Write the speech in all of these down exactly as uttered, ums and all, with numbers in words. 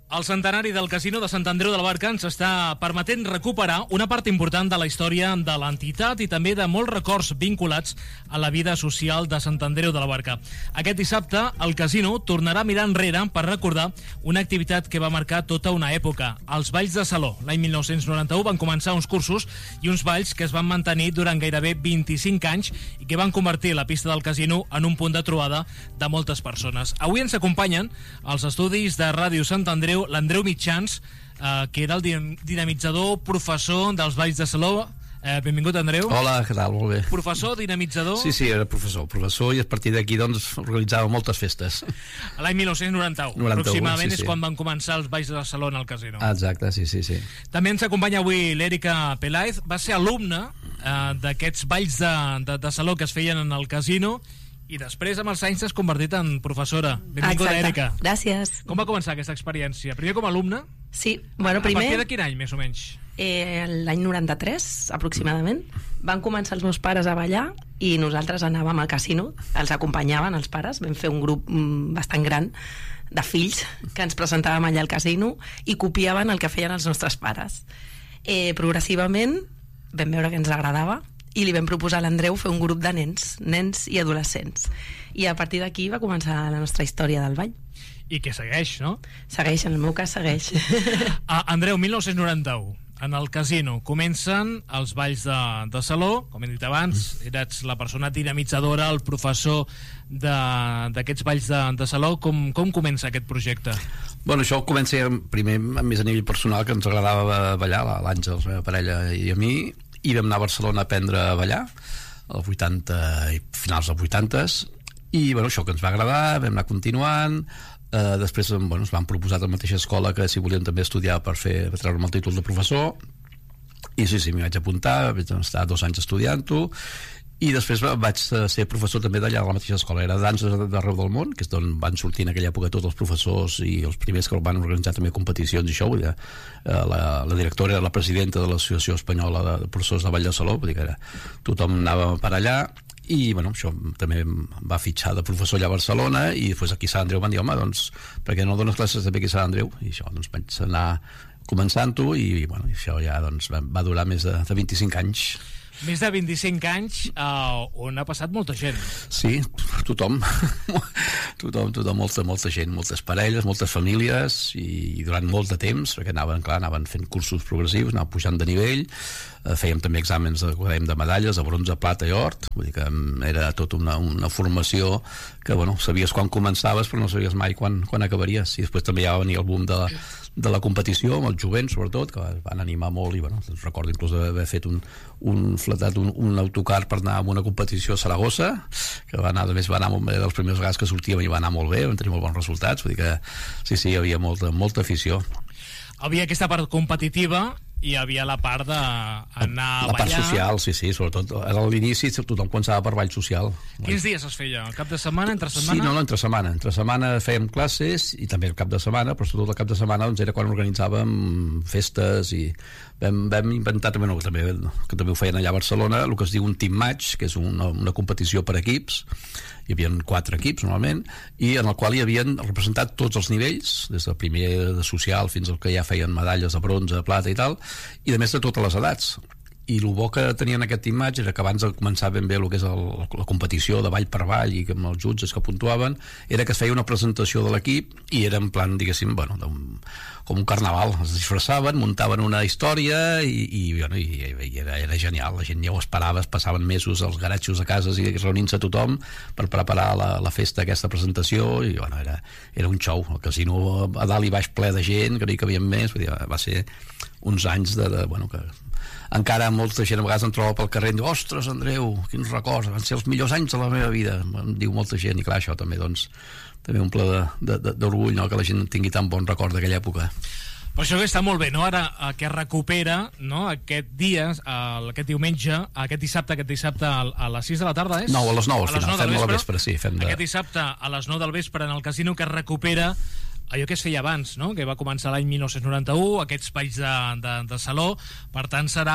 El centenari del Casino de Sant Andreu de la Barca ens està permetent recuperar una part important de la història de l'entitat i també de molts records vinculats a la vida social de Sant Andreu de la Barca. Aquest dissabte, el Casino tornarà a mirar enrere per recordar una activitat que va marcar tota una època, els Balls de Saló. L'any mil nou-cents noranta-u van començar uns cursos i uns balls que es van mantenir durant gairebé vint-i-cinc anys i que van convertir la pista del Casino en un punt de trobada de moltes persones. Avui ens acompanyen als estudis de Ràdio Sant Andreu l'Andreu Mitjans, eh, que era el dinamitzador, professor dels Balls de Saló. Eh, benvingut, Andreu. Hola, què tal? Molt bé. Professor, dinamitzador. Sí, sí, era professor, professor i a partir d'aquí doncs organitzava moltes festes. L'any mil nou-cents noranta-u, noranta-u aproximadament, sí, sí. És quan van començar els Balls de Saló en el Casino. Exacte, sí, sí, sí. També ens acompanya avui l'Èrica Peláez, va ser alumne eh, d'aquests Balls de, de, de Saló que es feien en el Casino i després amb els anys s'has convertit en professora. Benvinguda, Èrica. Gràcies. Com va començar aquesta experiència? Primer com a alumne? Sí, bueno, primer... A partir de quin any, més o menys? Eh, L'any noranta-tres, aproximadament. Van començar els meus pares a ballar i nosaltres anàvem al casino, els acompanyaven els pares, vam fer un grup mm, bastant gran de fills que ens presentàvem allà al casino i copiaven el que feien els nostres pares. Eh, progressivament vam veure que ens agradava i li vam proposar a l'Andreu fer un grup de nens, nens i adolescents. I a partir d'aquí va començar la nostra història del ball. I que segueix, no? Segueix, en el meu cas segueix. Ah, Andreu, mil nou-cents noranta-u, en el Casino, comencen els Balls de, de Saló, com he dit abans, eres la persona dinamitzadora, el professor d'aquests Balls de, de Saló. Com, com comença aquest projecte? Bueno, això comença primer més a nivell personal, que ens agradava ballar, l'Àngels, la meva parella i a mi, i vam anar a Barcelona a aprendre a ballar als vuitanta i finals dels vuitantes i bueno, això que ens va agradar, vam anar continuant. Eh, després bueno, ens van proposar a la mateixa escola que si volien també estudiar per, fer, per treure'm el títol de professor i sí, sí, m'hi vaig apuntar, vaig estar dos anys estudiant-ho i després vaig ser professor també d'allà a la mateixa escola, era danses d'arreu del món, que és d'on van sortir en aquella època tots els professors i els primers que van organitzar també competicions i això, vull dir, la, la directora era la presidenta de l'Associació Espanyola de Professors de Ball de Saló, vull dir que era, tothom anava per allà i bueno, això també em va fitxar de professor allà a Barcelona i després aquí a Sant Andreu van dir, home, doncs per què no dones classes també aquí a Sant Andreu? I això, doncs vaig anar començant-ho i bueno, això ja doncs, va durar més de, de vint-i-cinc anys. Més de vint-i-cinc anys, eh, on ha passat molta gent. Sí, tothom. tothom, tothom, molta, molta gent, moltes parelles, moltes famílies, i, i durant molt de temps, perquè anaven, clar, anaven fent cursos progressius, anaven pujant de nivell, eh, fèiem també exàmens de, de medalles, de bronze, plata i or, vull dir que era tota una, una formació que, bueno, sabies quan començaves, però no sabies mai quan, quan acabaries. I després també ja va venir el boom de la, de la competició, amb els jovents, sobretot, que van animar molt, i, bueno, recordo inclús d'haver fet un, un fletat, un, un autocar per anar a una competició a Saragossa, que va anar, a més va anar molt bé, dels primers vegades que sortíem i va anar molt bé, vam tenir molt bons resultats, vull dir que sí, sí, hi havia molta, molta afició. Havia aquesta part competitiva i hi havia la part d'anar a ballar. La part social, sí, sí, sobretot a l'inici tothom pensava per ball social. Quins dies es feia? El cap de setmana, entre setmana? Sí, no, no, entre setmana. Entre setmana fèiem classes i també el cap de setmana, però sobretot el cap de setmana doncs, era quan organitzàvem festes i vam, vam inventar també, no, també, que també ho feien allà a Barcelona, el que es diu un team match, que és una, una competició per equips. Hi havia quatre equips normalment i en el qual hi havien representat tots els nivells, des del primer de social fins al que ja feien medalles de bronze, plata i tal, i a més de totes les edats. I el bo que tenien aquest imatge era que abans de començar ben bé el que és el, la competició de ball per ball i que amb els jutges que puntuaven era que es feia una presentació de l'equip i era en plan, diguéssim, bueno, com un carnaval, es disfressaven, muntaven una història i, i, bueno, i, i era, era genial, la gent ja ho esperava, es passaven mesos als garatxos de cases i reunint-se tothom per preparar la, la festa, aquesta presentació i bueno, era, era un show, el casino a dalt i baix ple de gent, que no hi cabien més, vull dir, va ser uns anys de, de bueno, que encara molta gent a vegades em troba pel carrer i diu, ostres Andreu, quins records, van ser els millors anys de la meva vida, em diu molta gent i clar, això també doncs també un ple d'orgull, no?, que la gent tingui tan bon record d'aquella època. Per això que està molt bé, no?, ara eh, que recupera, no?, aquest dia, eh, aquest diumenge, aquest dissabte, aquest dissabte a, a les sis de la tarda, és? No, a les nou al a final, fem la vespre, sí, fem de... Aquest dissabte a les nou del vespre en el casino que recupera allò que es feia abans, no?, que va començar l'any mil nou-cents noranta-u, aquests balls de, de, de saló, per tant serà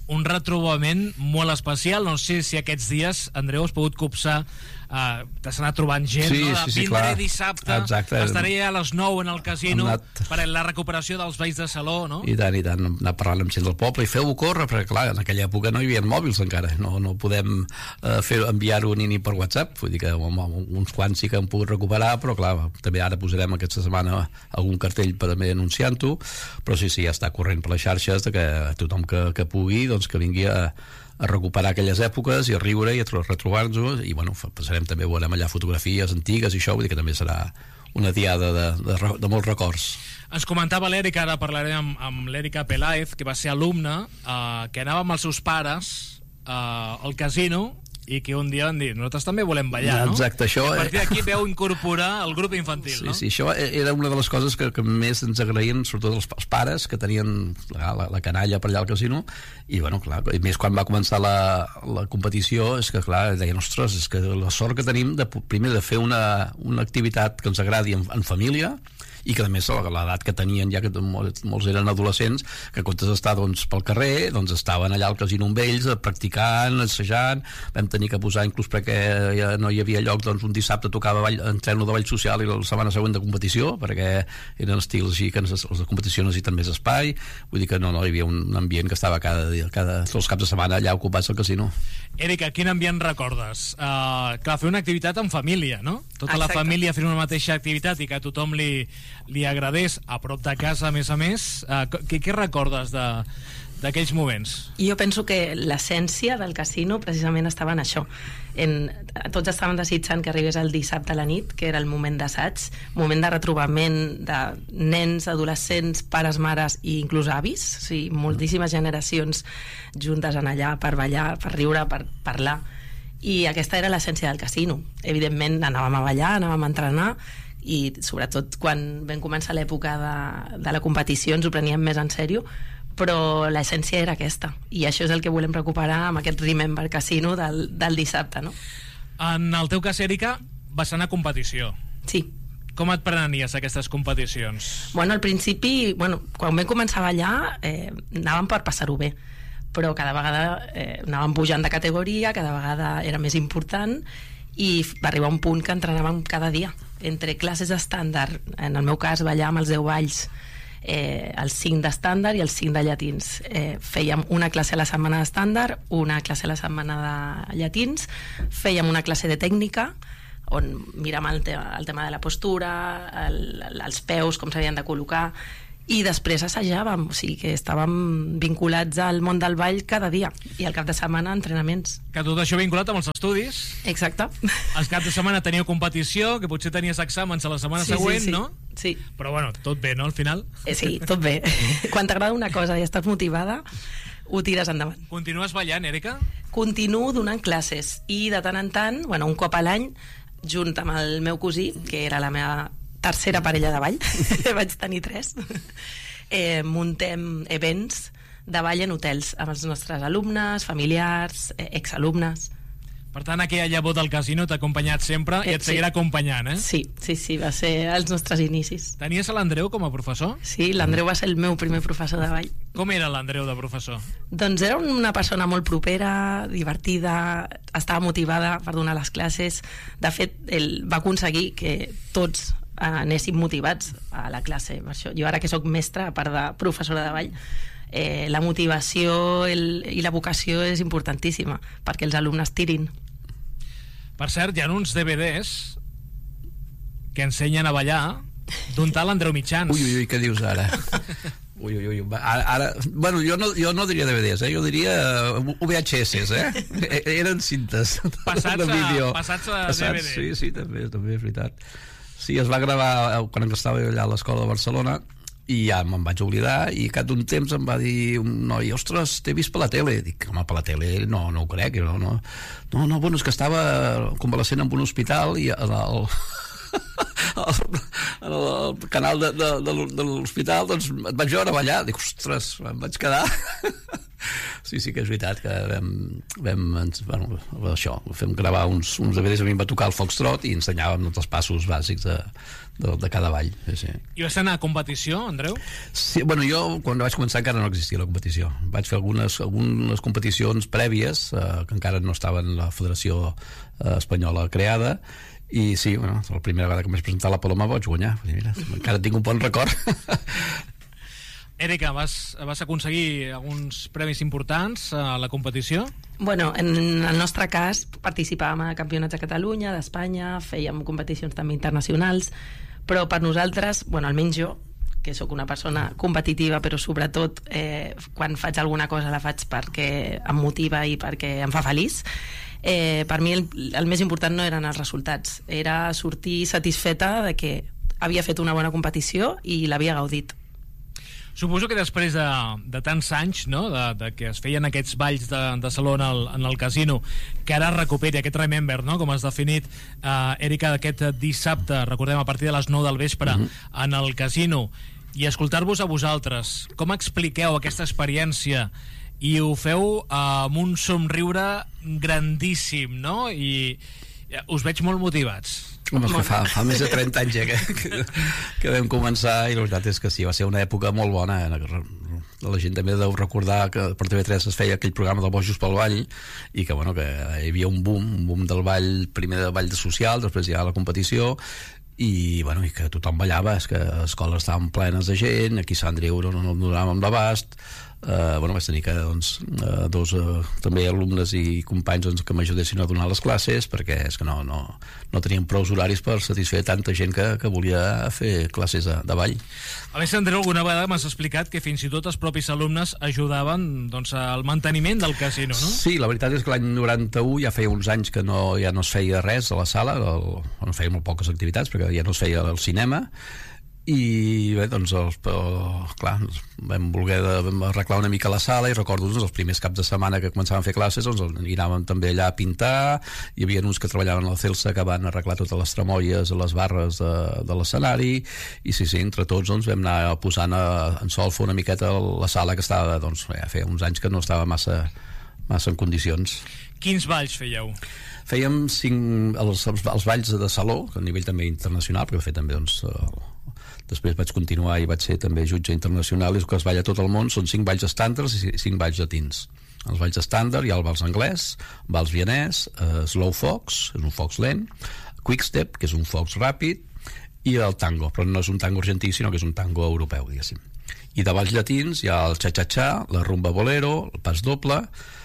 un retrobament molt especial. No sé si aquests dies, Andreu, has pogut copsar, uh, t'has anat trobant gent, sí, no? De, sí, sí, vindré clar. dissabte, Exacte. estaré a les nou en el casino anat... per la recuperació dels veïns de Saló, no? I tant, i tant, anar parlant amb gent del poble i feu-ho córrer, perquè clar, en aquella època no hi havia mòbils encara, no, no podem uh, fer enviar-ho ni, ni per WhatsApp, vull dir que home, uns quants sí que hem pogut recuperar, però clar, també ara posarem aquesta setmana algun cartell per també anunciant-ho, però sí, sí, ja està corrent per les xarxes de que tothom que, que pugui, doncs que vingui a, a recuperar aquelles èpoques i a riure i a retrobar-nos, i bueno, passarem també, veurem allà fotografies antigues i això, vull dir que també serà una diada de, de, de molts records. Ens comentava l'Èrica, ara parlarem amb, amb l'Èrica Peláez, que va ser alumna, eh, que anava amb els seus pares eh, al casino, i que un dia van dir, nosaltres també volem ballar, no? Exacte, això... I a partir d'aquí veu incorporar el grup infantil, sí, no? Sí, això era una de les coses que, que més ens agraïen, sobretot els, els pares, que tenien la, la, la canalla per allà al casino, i bueno, clar, i més quan va començar la, la competició, és que clar, deien, ostres, és que la sort que tenim de, primer de fer una, una activitat que ens agradi en, en família, i que a més a l'edat que tenien, ja que molts, molts eren adolescents, que en comptes d'estar doncs, pel carrer, doncs estaven allà al casino amb ells, practicant, assajant, vam tenir que posar inclús perquè ja no hi havia lloc, doncs un dissabte tocava ball, entreno de ball social i la setmana següent de competició, perquè eren estils així que les de competició necessiten més espai, vull dir que no, no hi havia un ambient que estava cada dia, cada, tots els caps de setmana allà ocupats al casino. Èrica, quin ambient recordes? Uh, clar, fer una activitat en família, no? Tota Exacte. La família fent una mateixa activitat i que a tothom li, li agradés a prop de casa, a més a més. Uh, què, què recordes de, d'aquells moments? Jo penso que l'essència del casino precisament estava en això. En, tots estaven desitjant que arribés el dissabte a la nit, que era el moment d'assaig, moment de retrobament de nens, adolescents, pares, mares i inclús avis, o sigui, moltíssimes generacions juntes en allà per ballar, per riure, per parlar, i aquesta era l'essència del casino. Evidentment anàvem a ballar, anàvem a entrenar, i sobretot quan vam començar l'època de, de la competició ens ho preníem més en sèrio, però l'essència era aquesta, i això és el que volem recuperar amb aquest Remember Casino del, del dissabte, no? En el teu cas, Èrica, vas anar a competició. Sí. Com et prenies aquestes competicions? Bueno, al principi, bueno, quan vam començar a ballar, eh, anàvem per passar-ho bé, però cada vegada eh, anàvem pujant de categoria, cada vegada era més important, i va arribar un punt que entrenàvem cada dia, entre classes d'estàndard, en el meu cas ballar amb els deu balls, eh, els cinc d'estàndard i els cinc de llatins. Eh, fèiem una classe a la setmana d'estàndard, una classe a la setmana de llatins, fèiem una classe de tècnica, on miràvem el, te el tema de la postura, el, els peus, com s'havien de col·locar, i després assajàvem, o sigui que estàvem vinculats al món del ball cada dia, i al cap de setmana entrenaments. Que tot això vinculat amb els estudis. Exacte. Els caps de setmana teníeu competició, que potser tenies exàmens a la setmana sí, següent, sí, sí. no? Sí. Però bueno, tot bé, no, al final? Eh, sí, tot bé. Quan t'agrada una cosa i estàs motivada, ho tires endavant. Continues ballant, Èrica? Continuo donant classes, i de tant en tant, bueno, un cop a l'any, junt amb el meu cosí, que era la meva tercera parella de ball, vaig tenir tres, eh, muntem events de ball en hotels amb els nostres alumnes, familiars, eh, exalumnes. Per tant, aquella llavor del casino t'ha acompanyat sempre i et sí. seguirà acompanyant, eh? Sí, sí, sí, va ser els nostres inicis. Tenies a l'Andreu com a professor? Sí, l'Andreu va ser el meu primer professor de ball. Com era l'Andreu de professor? Doncs era una persona molt propera, divertida, estava motivada per donar les classes. De fet, ell va aconseguir que tots anéssim motivats a la classe. Per això, jo ara que sóc mestra, a part de professora de ball, eh, la motivació el, i la vocació és importantíssima perquè els alumnes tirin. Per cert, hi ha uns D V Ds que ensenyen a ballar d'un tal Andreu Mitjans. Ui, ui, ui, què dius ara? Ui, ui, ui. Ara, ara, bueno, jo no, jo no diria D V Ds, eh? Jo diria V H S, eh? Eren cintes passats de vídeo. A, passats a passats, D V D. Sí, sí, també, també és veritat. Sí, es va gravar quan estava allà a l'escola de Barcelona, i ja me'n vaig oblidar, i cap d'un temps em va dir un noi, ostres, t'he vist per la tele. Dic, home, per la tele no, no ho crec, no, no, no, no, bueno, és que estava convalescent en un hospital i el, el, el, el canal de, de, de, de l'hospital, doncs et vaig veure ballar. Dic, ostres, em vaig quedar Sí, sí que és veritat que vam, vam ens, bueno, això, fem gravar uns, uns D V Ds, a mi em va tocar el foxtrot i ensenyàvem tots els passos bàsics de, de, de cada ball. Sí, sí. I vas anar a competició, Andreu? Sí, bueno, jo quan vaig començar encara no existia la competició. Vaig fer algunes, algunes competicions prèvies, eh, que encara no estava en la Federació eh, Espanyola creada, i sí, bueno, la primera vegada que em vaig presentar a la Paloma vaig guanyar. Mira, encara tinc un bon record. Èrica, vas, vas aconseguir alguns premis importants a la competició? Bueno, en el nostre cas participàvem a campionats de Catalunya, d'Espanya, fèiem competicions també internacionals, però per nosaltres, bueno, almenys jo, que sóc una persona competitiva, però sobretot eh, quan faig alguna cosa la faig perquè em motiva i perquè em fa feliç. Eh, per mi el, el més important no eren els resultats, era sortir satisfeta de que havia fet una bona competició i l'havia gaudit. Suposo que després de, de tants anys, no?, de, de que es feien aquests balls de, de saló en el, en el casino, que ara recuperi aquest Remember, no?, com has definit, eh, Èrica, aquest dissabte, recordem, a partir de les nou del vespre, mm-hmm. en el casino, i escoltar-vos a vosaltres, com expliqueu aquesta experiència? I ho feu eh, amb un somriure grandíssim, no?, i us veig molt motivats. Home, que fa, fa més de trenta anys eh, que, que, que vam començar, i la veritat és que sí, va ser una època molt bona. La gent també deu recordar que per T V tres es feia aquell programa del Bojos pel Ball, i que, bueno, que hi havia un boom, un boom del ball, primer del ball de social, després hi ha la competició, i, bueno, i que tothom ballava, és que les escoles estaven plenes de gent, aquí a Sant Andreu no, no donàvem l'abast. Uh, bueno, vaig tenir que doncs, uh, dos uh, també alumnes i companys doncs, que m'ajudessin a donar les classes, perquè és que no, no, no teníem prou horaris per satisfer tanta gent que, que volia fer classes de, de ball. A més, Andreu, alguna vegada m'has explicat que fins i tot els propis alumnes ajudaven, doncs, al manteniment del casino, no? Sí, la veritat és que l'any noranta-u ja feia uns anys que no, ja no es feia res a la sala, el, no feia molt poques activitats perquè ja no es feia el cinema, i bé, doncs els, clar, vam voler de, vam arreglar una mica la sala, i recordo doncs, els primers caps de setmana que començàvem a fer classes, doncs anàvem també allà a pintar. Hi havia uns que treballaven a la Celsa que van arreglar totes les tramolles a les barres de, de l'escenari, i sí, sí, entre tots doncs, vam anar posant a, en solfa una miqueta la sala, que estava, doncs, ja feia uns anys que no estava massa, massa en condicions. Quins balls fèieu? Fèiem cinc, els, els, els balls de saló, a nivell també internacional, perquè de fet també doncs, després vaig continuar i vaig ser també jutge internacional, i el que es balla a tot el món són cinc balls estàndards i cinc balls llatins. Els balls estàndard hi ha el vals anglès, vals vienès, eh, slow fox, és un fox lent, quick step, que és un fox ràpid, i el tango, però no és un tango argentí, sinó que és un tango europeu, diguéssim. I de balls llatins hi ha el cha-cha-cha, la rumba bolero, el pas doble,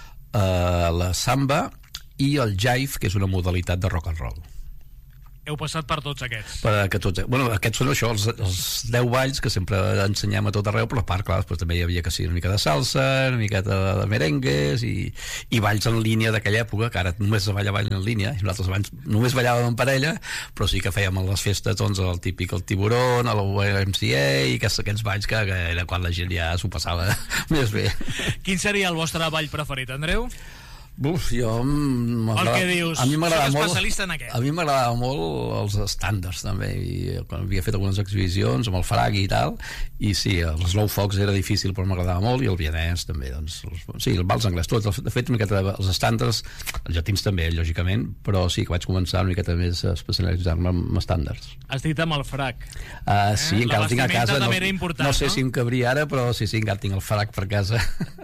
eh, la samba i el jive, que és una modalitat de rock and roll. Heu passat per tots aquests? Per que tots, bueno, aquests són això, els, els deu balls que sempre ensenyem a tot arreu, però a part, clar, després també hi havia que sí, una mica de salsa, una miqueta de merengues i, i balls en línia d'aquella època, que ara només es balla ball en línia, i nosaltres abans només ballàvem en parella, però sí que fèiem a les festes doncs, el típic el tiburón, el M C A, i aquests, aquests balls que, que era quan la gent ja s'ho passava més bé. Quin seria el vostre ball preferit, Andreu? Buf, jo el que dius, a mi m'agradava molt, en aquest. a mi m'agradava molt els estàndards també, i quan havia fet algunes exhibicions amb el fragui i tal, i sí, el slow fox era difícil però m'agradava molt, i el vienès també doncs, els, sí, el vals anglès, tot, de fet una miqueta els estàndards, els llatins també lògicament, però sí que vaig començar una miqueta més a especialitzar-me en estàndards. Has dit amb el frac, uh, sí, eh? encara el tinc a casa, no, no sé no? si em cabria ara, però sí, sí, encara tinc el frac per casa.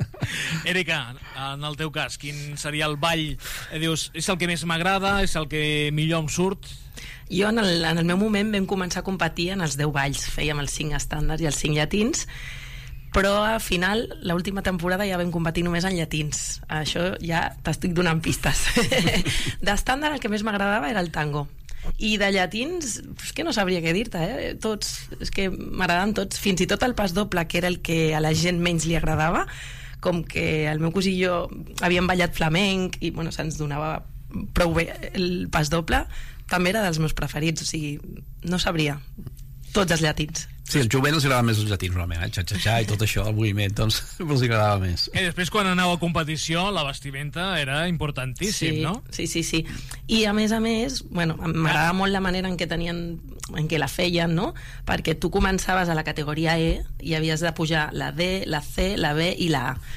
Èrica, en el teu cas, quin seria el ball? Eh, dius, és el que més m'agrada, és el que millor em surt? Jo en el, en el meu moment vam començar a competir en els deu balls, fèiem els cinc estàndards i els cinc llatins, però al final, l'última temporada ja vam competir només en llatins. Això ja t'estic donant pistes. D'estàndard el que més m'agradava era el tango, i de llatins és que no sabria què dir-te, eh? Tots, és que m'agraden tots, fins i tot el pas doble, que era el que a la gent menys li agradava, com que el meu cosí i jo havíem ballat flamenc i bueno, se'ns donava prou bé el pas doble, també era dels meus preferits, o sigui, no sabria, tots els llatins. Sí, als jovents els agrada més els llatins, normalment, eh? Xa-xa-xa i tot això, el moviment, doncs els agradava més. I després, quan aneu a competició, la vestimenta era importantíssim, sí, no? Sí, sí, sí. I a més a més, bueno, m'agradava molt la manera en què tenien, en què la feien, no? Perquè tu començaves a la categoria E i havies de pujar la D, la C, la B i la A.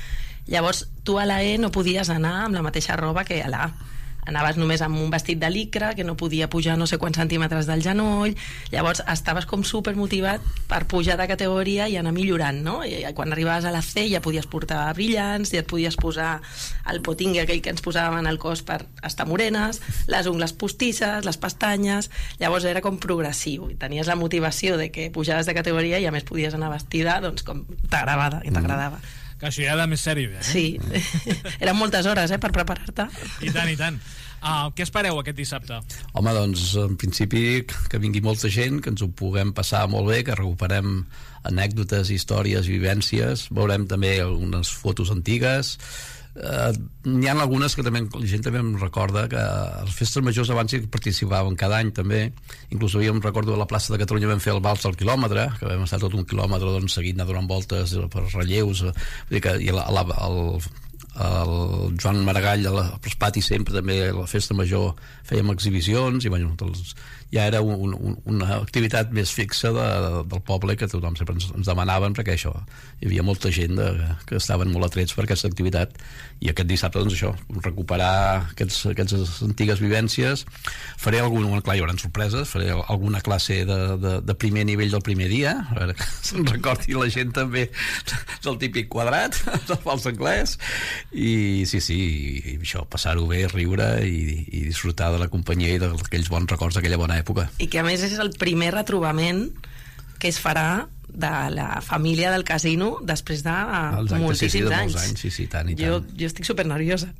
Llavors, tu a la E no podies anar amb la mateixa roba que a la A. Anaves només amb un vestit de licra que no podia pujar no sé quants centímetres del genoll. Llavors estaves com super motivat per pujar de categoria i anar millorant, no? I quan arribaves a la C ja podies portar brillants, ja et podies posar el potingue aquell que ens posàvem al cos per estar morenes, les ungles postisses, les pestanyes. Llavors era com progressiu i tenies la motivació de que pujaves de categoria i a més podies anar vestida doncs com t'agradava i t'agradava. Mm. Que això ja era més sèrio, eh? Sí, eren moltes hores, eh, per preparar-te. I tant, i tant. Uh, què espereu aquest dissabte? Home, doncs, en principi, que vingui molta gent, que ens ho puguem passar molt bé, que recuperem anècdotes, històries, vivències, veurem també algunes fotos antigues. Uh, n'hi ha algunes que també la gent també em recorda que a les festes majors abans hi participaven cada any també, inclús jo em recordo a la plaça de Catalunya vam fer el vals del quilòmetre, que vam estar tot un quilòmetre doncs, seguint donant voltes per relleus, vull dir que i la, la, el, el Joan Maragall als patis sempre també a la festa major fèiem exhibicions i bueno, doncs, ja era un, un, una activitat més fixa de, del poble que tothom sempre ens, ens demanaven perquè això, hi havia molta gent de, que estaven molt atrets per aquesta activitat i aquest dissabte doncs això, recuperar aquests, aquestes antigues vivències. Faré algun, clar, hi haurà sorpreses, faré alguna classe de, de, de primer nivell del primer dia, a veure que se'n recordi la gent també del típic quadrat del fals anglès i sí, sí, i això, passar-ho bé, riure i, i disfrutar de la companyia i d'aquells bons records d'aquella bona època. I que a més és el primer retrobament que es farà de la família del casino després de anys, moltíssims sí, sí, de anys. anys. Sí, sí, tant i tant. Jo, jo estic super nerviosa.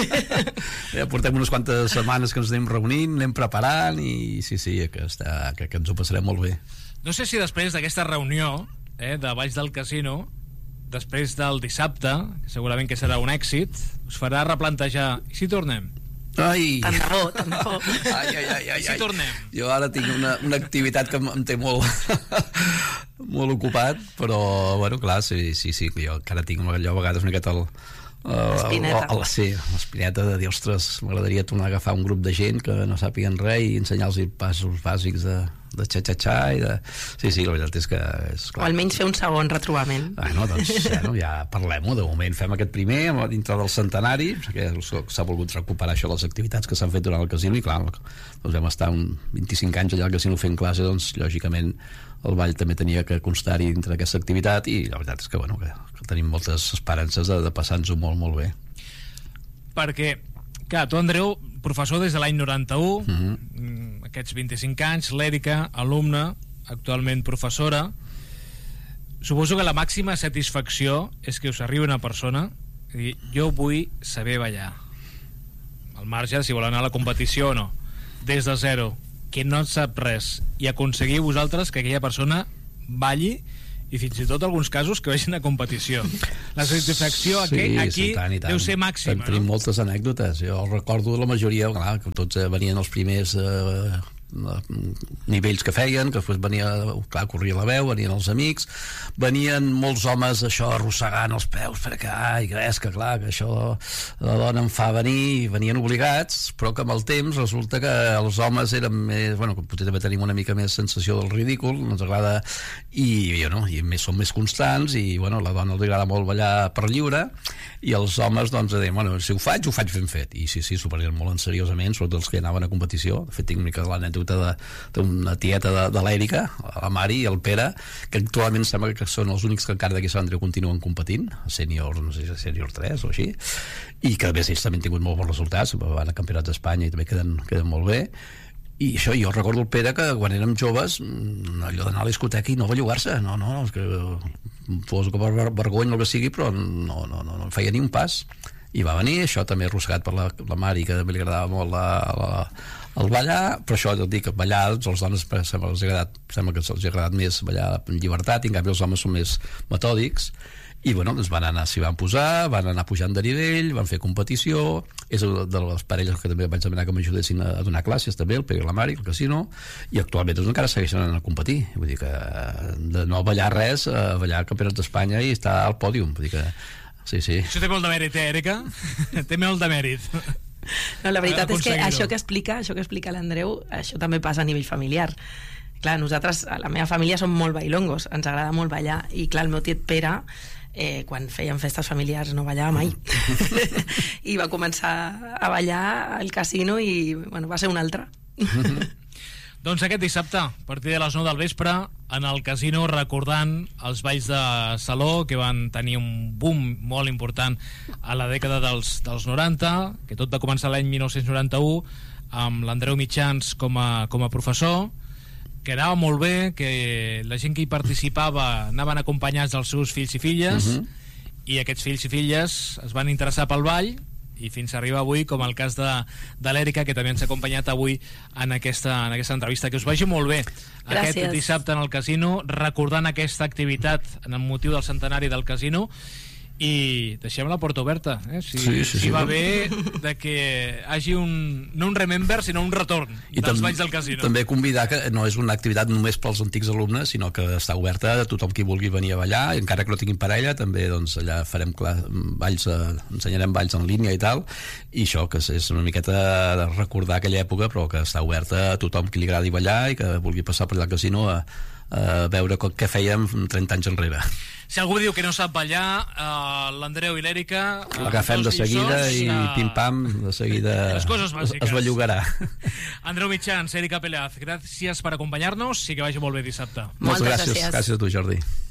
Ja portem unes quantes setmanes que ens anem reunint, anem preparant i sí, sí, que, està, que, que ens ho passarem molt bé. No sé si després d'aquesta reunió eh, de Valls del Casino, després del dissabte, que segurament que serà un èxit, us farà replantejar i si tornem? Ai. Tant de bo, tant de bo. Ai, ai, ai, ai, I si tornem? Jo ara tinc una, una activitat que em té molt molt ocupat, però bueno, clar, sí, sí, sí, jo encara tinc allò a vegades una miqueta el, l'espineta. el, el, sí, l'espineta de dir, ostres, m'agradaria tornar a agafar un grup de gent que no sàpiguen res i ensenyar-los passos bàsics de, de xa-xa-xa i de... Sí, sí, la veritat és que... És clar. O almenys fer un segon retrobament. Ah, no, doncs bueno, ja parlem-ho, de moment fem aquest primer dintre del centenari, perquè s'ha volgut recuperar això de les activitats que s'han fet durant el casino i clar, doncs vam estar un vint-i-cinc anys allà al casino fent classe, doncs lògicament el ball també tenia que constar-hi dintre d'aquesta activitat i la veritat és que, bueno, que, que tenim moltes esperances de, de passar-nos-ho molt, molt bé. Perquè, clar, tu, Andreu, professor des de l'any noranta-u, uh-huh. aquests vint-i-cinc anys, l'Èrica, alumna, actualment professora, suposo que la màxima satisfacció és que us arribi una persona i dir, jo vull saber ballar. Al marge, si vol anar a la competició o no. Des de zero, que no sap res, i aconseguir vosaltres que aquella persona balli i fins i tot alguns casos que vagin a competició. La satisfacció sí, aquí, aquí sí, tant, tant. deu ser màxima, tenim no? moltes anècdotes, jo recordo la majoria, clar, que tots venien els primers eh, nivells que feien, que després venia, clar, corria la veu, venien els amics, venien molts homes això arrossegant els peus perquè, ai, gresca, clar, que això la dona em fa venir, venien obligats, però que amb el temps resulta que els homes eren més, bueno, potser també tenim una mica més sensació del ridícul, ens agrada i, i, no, i més, són més constants i, bueno, la dona li agrada molt ballar per lliure i els homes, doncs, deien, bueno, si ho faig, ho faig ben fet, i sí, sí, s'ho prenien molt seriosament, sobretot els que anaven a competició. De fet, tinc una mica l'anècdota d'una tieta de, de l'Èrica, la Mari i el Pere, que actualment sembla que són els únics que encara d'aquí Sant Andreu continuen competint, sènior, no sé si sènior tres o així, i que a més ells també han tingut molt bons resultats, van a campionats d'Espanya i també queden, queden molt bé. I això, jo recordo el Pere que quan érem joves allò d'anar a la discoteca i no bellugar-se, no, no, és que fos que per vergonya o el que sigui, però no, no, no, no feia ni un pas. I va venir, això també arrossegat per la, la Mari, que també li agradava molt la, la, el ballar, però això et dic, ballar, els dones sembla que els ha agradat, sembla que els ha agradat més ballar en llibertat, i en canvi els homes són més metòdics, i bueno, doncs van anar, s'hi van posar, van anar pujant de nivell, van fer competició, és de les parelles que també vaig demanar que m'ajudessin a, a donar classes també, el Pere i la Mari, el casino, i actualment doncs, encara segueixen anant a competir, vull dir que de no ballar res, a ballar campionats d'Espanya i estar al pòdium, vull dir que sí, sí. Això té molt de mèrit, eh, Èrica? Té molt de mèrit. No, la veritat és que això que explica, això que explica l'Andreu, això també passa a nivell familiar. Clar, nosaltres, a la meva família som molt bailongos, ens agrada molt ballar, i clar, el meu tiet Pere eh, quan feien festes familiars no ballava mai. I va començar a ballar al casino i bueno, va ser un altre. Doncs aquest dissabte, a partir de les nou del vespre, en el casino, recordant els balls de saló, que van tenir un boom molt important a la dècada dels, dels noranta, que tot va començar l'any mil nou-cents noranta-u, amb l'Andreu Mitjans com a, com a professor, que anava molt bé, que la gent que hi participava anaven acompanyats dels seus fills i filles, uh-huh. i aquests fills i filles es van interessar pel ball, i fins a arribar avui, com el cas de, de l'Èrica, que també ens ha acompanyat avui en aquesta, en aquesta entrevista. Que us vagi molt bé. Gràcies. Aquest dissabte en el casino, recordant aquesta activitat en el motiu del centenari del casino, i deixem la porta oberta, eh? si, sí, sí, si sí. va bé de que hagi un, no un remember, sinó un retorn I dels tam balls del casino. També convidar que no és una activitat només pels antics alumnes, sinó que està oberta a tothom qui vulgui venir a ballar, encara que no tinguin parella, també doncs, allà farem clar, balls, eh, ensenyarem balls en línia i tal, i això que és una miqueta de recordar aquella època, però que està oberta a tothom qui li agradi ballar i que vulgui passar per allà al casino a, a veure què fèiem trenta anys enrere. Si algú diu que no sap ballar, uh, l'Andreu i l'Èrica uh, l'agafem de seguida i uh, pim-pam, de seguida les coses bàsiques. Es bellugarà. Andreu Mitjans, Èrica Peleaz, gràcies per acompanyar-nos i que vagi molt bé dissabte. Moltes gràcies. gràcies. Gràcies a tu, Jordi.